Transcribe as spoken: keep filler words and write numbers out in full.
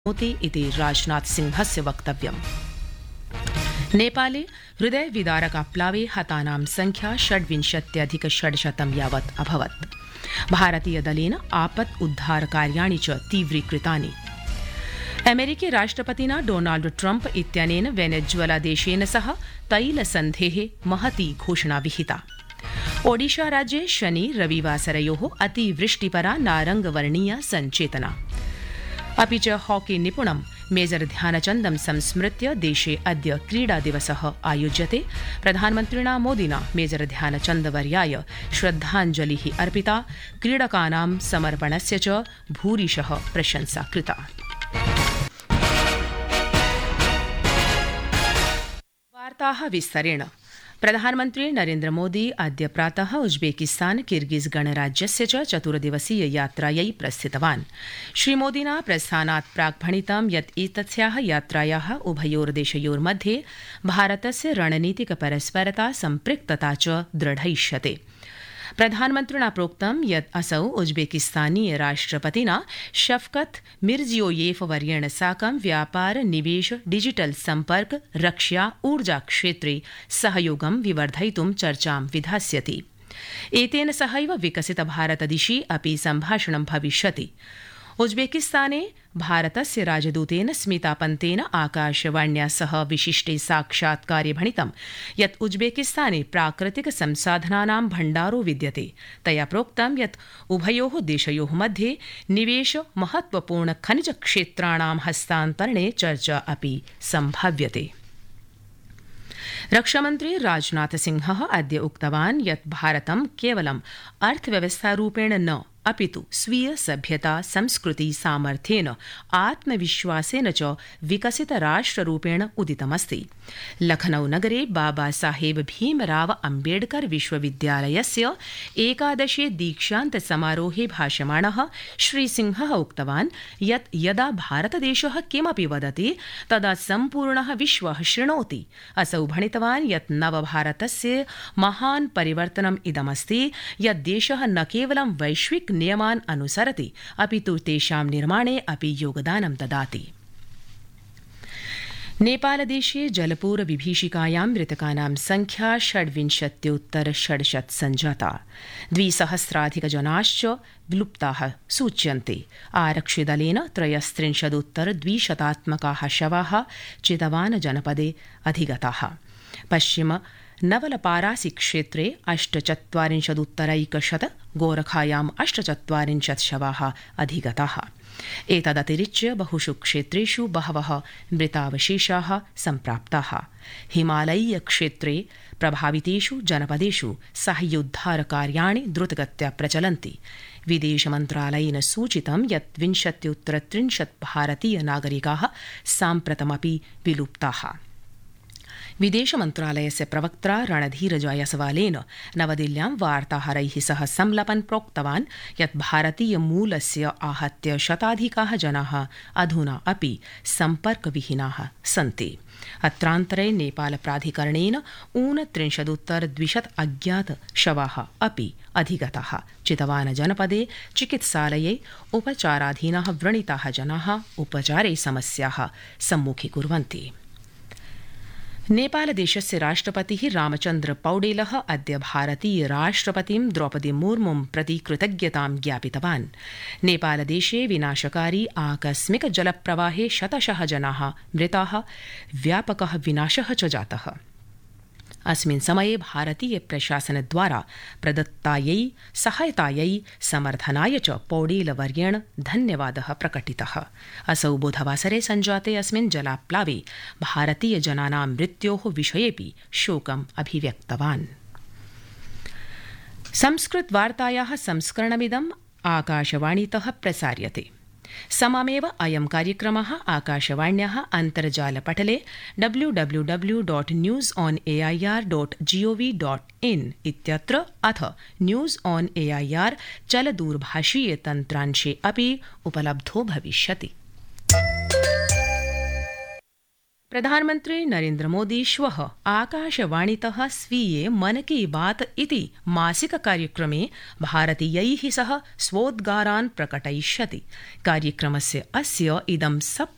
मोति इति राजनाथ सिंहस्य वक्तव्यम्। नेपाले हृदय विदारकाप्लावे हतानां संख्या षड्विंशत्यधिक षड्शतं यावत् अभवत्। भारतीय दलेन आपत् उद्धार कार्याणि च तीव्रीकृतानि। अमेरिकी राष्ट्रपतिना डोनाल्ड ट्रम्प इत्यनेन वेनेजुएला देशेन सह तैलसन्धेः महती घोषणा विहिता। ओडिशा राज्ये शनि रविवासरयोः अतिवृष्टिपरा नारंगवर्णीया सञ्चेतना। अपि च हॉकी निपुणं मेजर ध्यानचन्दं संस्मृत्य देशे अद्य क्रीडा दिवसः आयोज्यते। प्रधानमन्त्रिणा मोदिना मेजर ध्यानचन्दवर्याय श्रद्धाञ्जलिः अर्पिता। क्रीडकानां समर्पणस्य च भूरिशः प्रशंसा कृता। वार्ताः विस्तरेण। प्रधानमन्त्री नरेन्द्र मोदी अद्य प्रातः उज्बेकिस्तान किर्गिज गणराज्यस्य च चतुर्दिवसीय यात्रायै प्रस्थितवान्। श्रीमोदिना प्रस्थानात् प्राक् भणितं यत् एतस्याः यात्रायाः उभयोर्देशयोर्मध्ये भारतस्य रणनीतिक परस्परता सम्पृक्तता च दृढयिष्यते। प्रधानमन्त्रिणा प्रोक्तं यत् असौ उज्बेकिस्तानीय राष्ट्रपतिना शफकत मिर्जियोयेव वर्येण साकं व्यापार निवेश डिजिटल सम्पर्क रक्षा ऊर्जा क्षेत्रे सहयोगं विवर्धयितुं चर्चां विधास्यति। एतेन सहैव विकसित भारत दिशि अपि सम्भाषणं भविष्यति। उज्बेकिस्ताने भारतस्य राजदूतेन स्मिता पंतेन आकाशवाण्या सह विशिष्टे साक्षात्कारे भणितं यत् उज्बेकिस्ताने प्राकृतिक संसाधनानां भण्डारो विद्यते। तया प्रोक्तं यत् उभयोः देशयोः मध्ये निवेश महत्वपूर्ण खनिज क्षेत्राणां हस्तान्तरणे चर्चा अपि सम्भाव्यते। रक्षामन्त्री राजनाथ सिंहः अद्य उक्तवान् यत् भारतं केवलं अर्थव्यवस्थारूपेण न अपितु स्वीय सभ्यता संस्कृति सामर्थ्येन आत्मविश्वासेन च विकसित राष्ट्ररूपेण उदितमस्ति। लखनऊ नगरे बाबा साहेब भीमराव अम्बेडकर विश्वविद्यालयस्य एकादशे दीक्षान्त समारोहे भाषमाणः श्रीसिंहः उक्तवान् यत् यदा भारतदेशः किमपि वदति तदा सम्पूर्णः विश्वः शृणोति। असौ भणितवान् यत् नवभारतस्य महान् परिवर्तनम् इदमस्ति यत् देशः न केवलं वैश्विक नियमान् अनुसरति अपितु तेषां निर्माणे अपि योगदानं ददाति। नेपालदेशे जलपूर विभीषिकायां मृतकानां संख्या षड्विंशत्युत्तर षड्शत् संजाता। द्विसहस्राधिक जनाश्च विलुप्ताः सूच्यन्ते। आरक्षिदलेन त्रयस्त्रिंशदुत्तर द्विशतात्मकाः शवाः चितवान जनपदे अधिगताः। पश्चिम नवलपारासी क्षेत्रे अष्टचत्वारिंशदुत्तरैकशत गोरखायाम् अष्टचत्वारिंशत् शवाः अधिगताः। एतदतिरिच्य बहुषु क्षेत्रेषु बहवः मृतावशेषाः सम्प्राप्ताः। हिमालयीय क्षेत्रे प्रभावितेषु जनपदेषु साहाय्योद्धारकार्याणि द्रुतगत्या प्रचलन्ति। विदेशमन्त्रालयेन सूचितं यत् विंशत्युत्तर त्रिंशत् भारतीय नागरिकाः साम्प्रतमपि विलुप्ताः। विदेशमन्त्रालयस्य प्रवक्त्रा रणधीर जायसवालेन नवदिल्ल्यां वार्ताहरैः सह संलपन् प्रोक्तवान् यत् भारतीय मूलस्य आहत्य शताधिकाः जनाः अधुना अपि सम्पर्कविहीनाः सन्ति। अत्रान्तरे नेपाल प्राधिकरणेन ऊनत्रिंशदुत्तर द्विशत अज्ञात शवाः अपि अधिगताः। चितवान जनपदे चिकित्सालये उपचाराधीनाः व्रणिताः जनाः उपचारे समस्याः सम्मुखीकुर्वन्ति। नेपालदेशस्य राष्ट्रपतिः रामचन्द्र पौडेलः अद्य भारतीय राष्ट्रपतिं द्रौपदी मुर्मुं प्रति कृतज्ञतां ज्ञापितवान्। नेपालदेशे विनाशकारी आकस्मिक जलप्रवाहे शतशः जनाः मृताः, व्यापकः विनाशः च जातः। अस्मिन् समये भारतीय प्रशासनद्वारा प्रदत्तायै सहायतायै समर्थनाय च पौडेलवर्येण धन्यवादः प्रकटितः। असौ बुधवासरे सञ्जाते अस्मिन् जलाप्लावे भारतीय जनानां मृत्योः विषयेपि शोकम् अभिव्यक्तवान्। संस्कृत वार्तायाः संस्करणमिदम् आकाशवाणीतः प्रसार्यते। सममेव अयं कार्यक्रमः आकाशवाण्याः अन्तर्जालपटले W W W dot news on A I R dot gov dot in इत्यत्र अथ news on A I R चलदूरभाषीय तन्त्रांशे अपि उपलब्धो भविष्यति। प्रधानमन्त्री नरेन्द्र मोदी श्वः आकाशवाणीतः स्वीये मन की बात इति मासिक कार्यक्रमे भारतीयैः सह स्वोद्गारान् प्रकटयिष्यति। कार्यक्रमस्य अस्य इदं सप्त